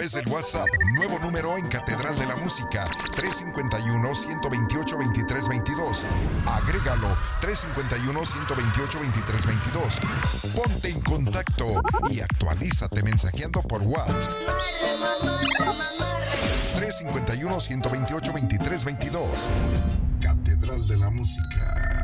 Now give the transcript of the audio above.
través del WhatsApp, nuevo número en Catedral de la Música, 351-128-2322. Agrégalo, 351-128-2322. Ponte en contacto y actualízate mensajeando por WhatsApp. 351-128-2322. Catedral de la Música.